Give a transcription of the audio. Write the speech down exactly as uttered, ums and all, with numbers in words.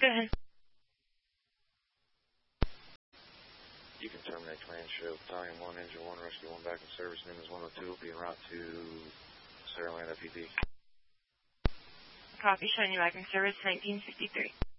Go ahead. You can terminate command show. Battalion one, Engine one, Rescue one, back in service. Name is one oh two. Will be en route to Saraland F E D. Copy, showing you back in service, nineteen fifty-three.